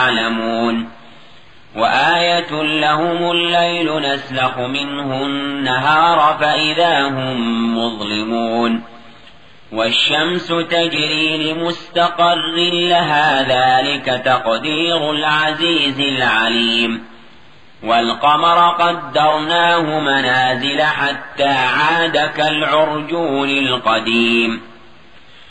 يعلمون وآية لهم الليل نسلخ منه النهار فإذا هم مظلمون والشمس تجري لمستقر لها ذلك تقدير العزيز العليم والقمر قدرناه منازل حتى عاد كالعرجون القديم